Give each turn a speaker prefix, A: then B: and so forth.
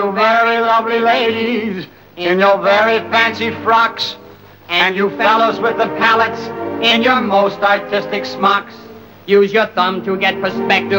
A: You very lovely ladies in your very fancy frocks, and you fellows with the palettes in your most artistic smocks. Use your thumb to get perspective